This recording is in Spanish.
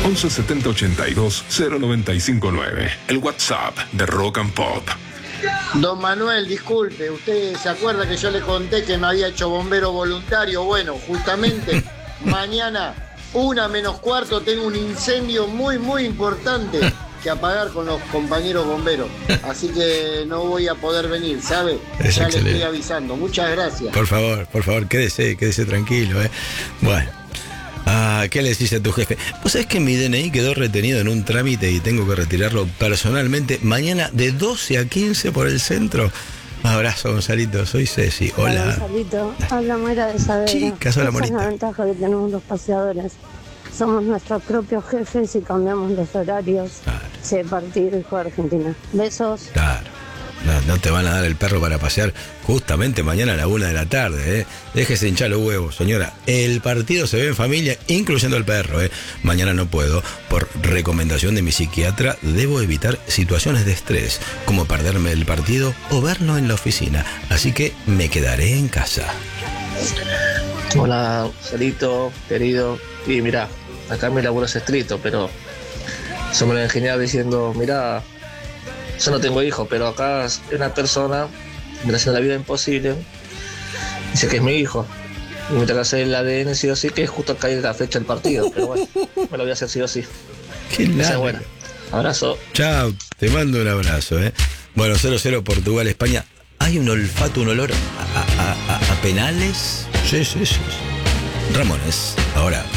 11 70 82 0959. El WhatsApp de Rock and Pop. Don Manuel, disculpe, ¿usted se acuerda que yo le conté que me había hecho bombero voluntario? Bueno, justamente mañana, 1:45, tengo un incendio muy, muy importante que apagar con los compañeros bomberos. Así que no voy a poder venir, ¿sabe? Es ya excelente. le estoy avisando. Muchas gracias. Por favor, quédese tranquilo, Bueno. ¿Qué le decís a tu jefe? Vos sabés que mi DNI quedó retenido en un trámite y tengo que retirarlo personalmente mañana de 12 a 15 por el centro. Un abrazo, Gonzalito. Soy Ceci. Hola. Gonzalito, habla Moira de Saavedra. Chicas, hola, Esa es la Morita. ventaja que tenemos los paseadores. Somos nuestros propios jefes y cambiamos los horarios. Claro. Se partido y juega Argentina. Besos. Claro. No te van a dar el perro para pasear justamente mañana a la 1 de la tarde, Déjese hinchar los huevos, señora. El partido se ve en familia, incluyendo el perro, Mañana no puedo. Por recomendación de mi psiquiatra, debo evitar situaciones de estrés, como perderme el partido o verlo en la oficina. Así que me quedaré en casa. Hola, Salito, querido. Y mirá, acá mi laburo es estricto, pero somos los ingenieros diciendo, mirá, yo no tengo hijos, pero acá es una persona me está haciendo la vida imposible. Dice que es mi hijo. Y me tengo que hacer el ADN sí o sí, que es justo acá hay la fecha del partido. Pero bueno, me lo voy a hacer sí o sí. Qué Esa es larga. buena. Abrazo. Chao, te mando un abrazo, Bueno, 0-0 Portugal, España. Hay un olfato, un olor a penales. Sí. Ramones, ahora.